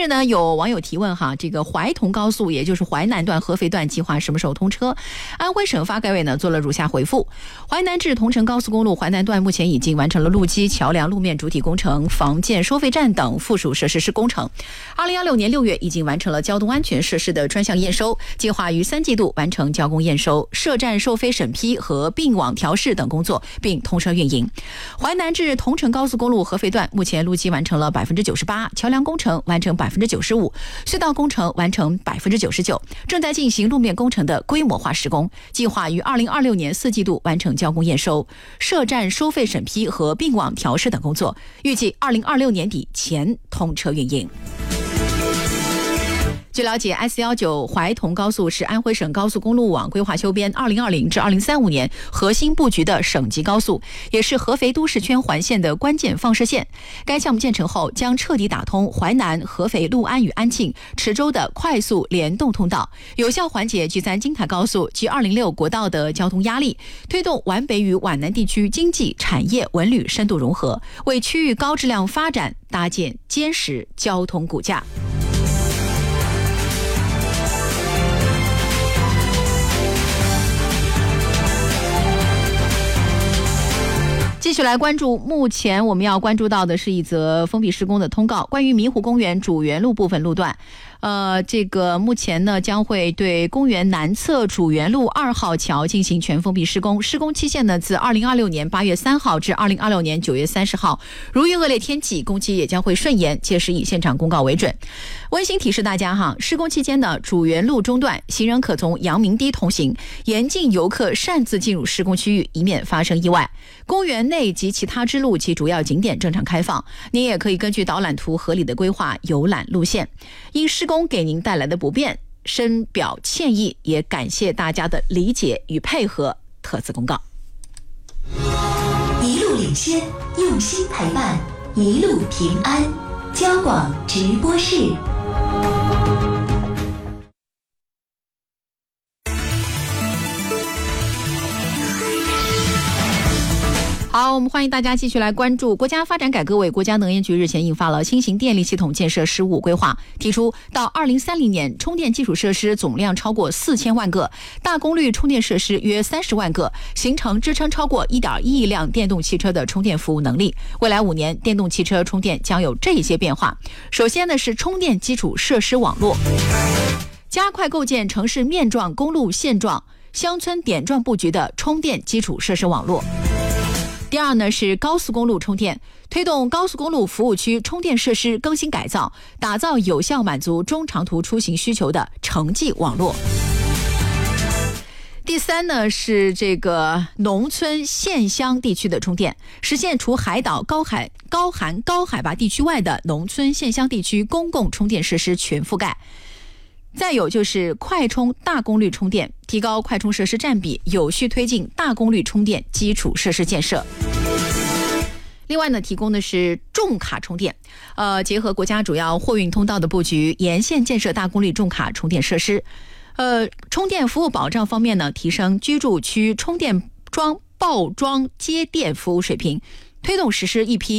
近日呢，有网友提问这个怀同高速，也就是淮南段合肥段计划什么时候通车？安徽省发改委呢做了如下回复：淮南至桐城高速公路淮南段目前已经完成了路基、桥梁、路面主体工程、防建收费站等附属设施施工程。2016年6月已经完成了交通安全设施的专项验收，计划于3季度完成交工验收、设站收费审批和并网调试等工作，并通车运营。淮南至桐城高速公路合肥段目前路基完成了98%，桥梁工程完成95%，隧道工程完成99%，正在进行路面工程的规模化施工，计划于2026年4季度完成交工验收、设站收费审批和并网调试等工作，预计2026年底前通车运营。据了解 ，S19 怀同高速是安徽省高速公路网规划修编2020至2035年核心布局的省级高速，也是合肥都市圈环线的关键放射线。该项目建成后，将彻底打通淮南、合肥、六安与安庆、池州的快速联动通道，有效缓解 G3 京台高速及206国道的交通压力，推动皖北与皖南地区经济、产业、文旅深度融合，为区域高质量发展搭建坚实交通骨架。继续来关注，目前我们要关注到的是一则封闭施工的通告，关于明湖公园主园路部分路段。这个目前呢将会对公园南侧主园路2号桥进行全封闭施工，施工期限呢自2026年8月3号至2026年9月30号。如遇恶劣天气，工期也将会顺延，届时以现场公告为准。温馨提示大家施工期间呢，主园路中段行人可从阳明堤通行，严禁游客擅自进入施工区域，以免发生意外。公园内及其他支路及主要景点正常开放，您也可以根据导览图合理的规划游览路线。因施工给您带来的不便，深表歉意，也感谢大家的理解与配合，特此公告。 一路领先，用心陪伴，一路平安。交广直播室。 好，我们欢迎大家继续来关注国家发展改革委、国家能源局日前印发了新型电力系统建设实务规划，提出到2030年充电基础设施总量超过4000万个，大功率充电设施约30万个，形成支撑超过1.1亿辆电动汽车的充电服务能力。未来5年，电动汽车充电将有这些变化。首先呢是充电基础设施网络，加快构建城市面状、公路线状、乡村点状布局的充电基础设施网络。第二呢是高速公路充电，推动高速公路服务区充电设施更新改造，打造有效满足中长途出行需求的城际网络。第三呢是这个农村县乡地区的充电，实现除海岛、高海拔地区外的农村县乡地区公共充电设施全覆盖。再有就是快充大功率充电，提高快充设施占比，有序推进大功率充电基础设施建设。另外呢，提供的是重卡充电，结合国家主要货运通道的布局，沿线建设大功率重卡充电设施。充电服务保障方面呢，提升居住区充电桩报桩接电服务水平，推动实施一批